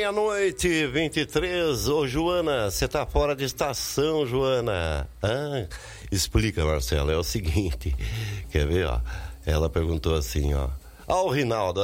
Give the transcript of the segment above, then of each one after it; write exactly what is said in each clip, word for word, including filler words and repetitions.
Meia-noite, vinte e três. Ô, Joana, você tá fora de estação, Joana. Ah, explica, Marcelo, é o seguinte. Quer ver, ó? Ela perguntou assim, ó. Ó, o Rinaldo.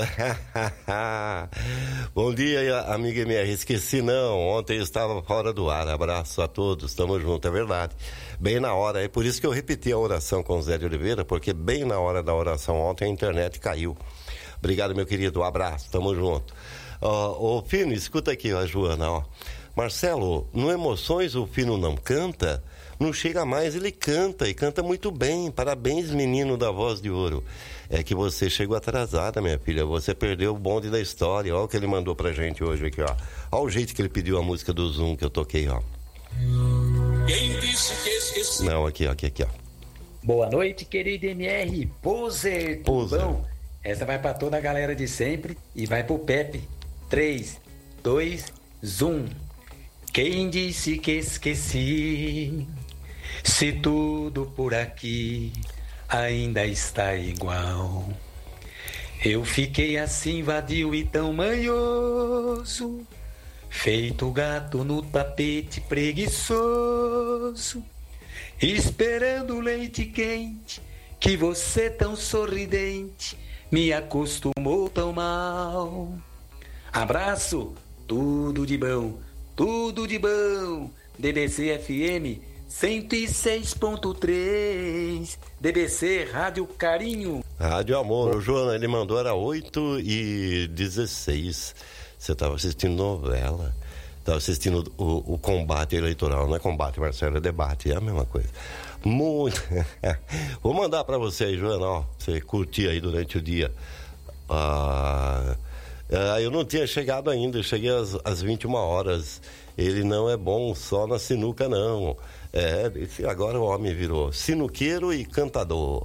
Bom dia, amiga M R. Esqueci, não. Ontem eu estava fora do ar. Abraço a todos. Tamo junto, é verdade. Bem na hora. É por isso que eu repeti a oração com o Zé de Oliveira, porque bem na hora da oração ontem a internet caiu. Obrigado, meu querido. Um abraço. Tamo junto. Ó, ô, Fino, escuta aqui, ó, Joana, ó. Marcelo, no Emoções o Fino não canta? Não chega mais, ele canta, e canta muito bem. Parabéns, menino da voz de ouro. É que você chegou atrasada, minha filha. Você perdeu o bonde da história. Olha o que ele mandou pra gente hoje aqui, ó. Olha o jeito que ele pediu a música do Zoom que eu toquei, ó. Quem disse que esqueci? Não, aqui, ó, aqui, aqui, ó. Boa noite, querido M R. Poser, Poser. Bom, essa vai pra toda a galera de sempre e vai pro Pepe. três, dois, zoom. Quem disse que esqueci? Se tudo por aqui ainda está igual. Eu fiquei assim vadio e tão manhoso, feito gato no tapete preguiçoso, esperando o leite quente que você tão sorridente me acostumou tão mal. Abraço, tudo de bom, tudo de bom. D B C F M cento e seis ponto três, D B C Rádio Carinho. Rádio Amor. O Joana, ele mandou, era oito e dezesseis. Você estava assistindo novela, estava assistindo o, o combate eleitoral. Não é combate, Marcelo, é debate, é a mesma coisa. Muito. Vou mandar para você aí, Joana, ó, você curtir aí durante o dia. Ah, ah, eu não tinha chegado ainda, eu cheguei às, às vinte e uma horas. Ele não é bom só na sinuca, não. É, agora o homem virou sinuqueiro e cantador.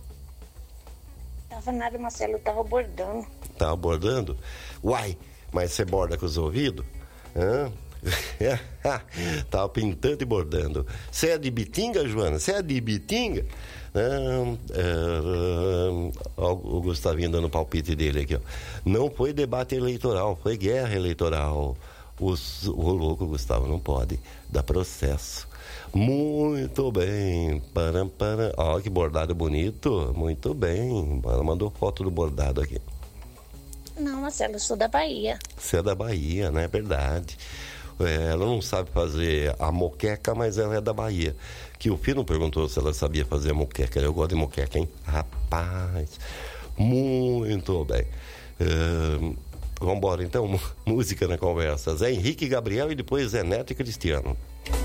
Tava nada, Marcelo, eu tava bordando. Tava bordando? Uai, mas você borda com os ouvidos? Hã? Tava pintando e bordando. Você é de Bitinga, Joana? Você é de Bitinga? Não, é, o Gustavinho dando palpite dele aqui, ó. Não foi debate eleitoral, foi guerra eleitoral. Os, o louco, Gustavo, não pode dar processo. Muito bem. Param, param. Ó, que bordado bonito. Muito bem. Ela mandou foto do bordado aqui. Não, Marcelo, eu sou da Bahia. Você é da Bahia, né? É verdade. É, ela não sabe fazer a moqueca, mas ela é da Bahia. Que o Fino perguntou se ela sabia fazer a moqueca. Eu gosto de moqueca, hein? Rapaz, muito bem. É, vamos embora, então. Música na conversa. Zé Henrique, Gabriel e depois Zé Neto e Cristiano.